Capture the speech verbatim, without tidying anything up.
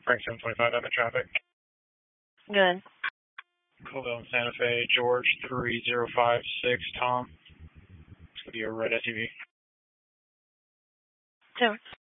Frank seven twenty-five, I'm in traffic. Good. Colville and Santa Fe, George three zero five six, Tom. It's going to be a red S U V. Two.